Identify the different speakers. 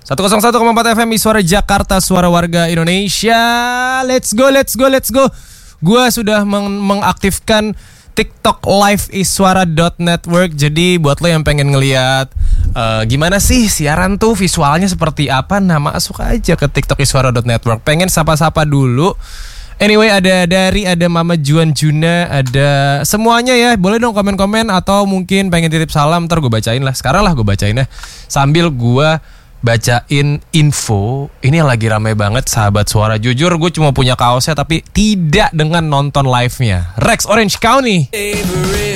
Speaker 1: 101,4 FM Suara Jakarta, suara warga Indonesia. Let's go. Gua sudah mengaktifkan TikTok Live iswara.network. Jadi buat lo yang pengen ngeliat gimana sih siaran tuh, visualnya seperti apa, nah masuk aja ke TikTok iswara.network. Pengen sapa-sapa dulu. Anyway, ada Mama Juan Juna, ada semuanya ya. Boleh dong komen-komen atau mungkin pengen titip salam, ntar gue bacain lah. Sekarang lah gue bacain ya. Sambil gue bacain info. Ini yang lagi ramai banget, sahabat suara. Jujur gue cuma punya kaosnya tapi tidak dengan nonton live-nya. Rex Orange County.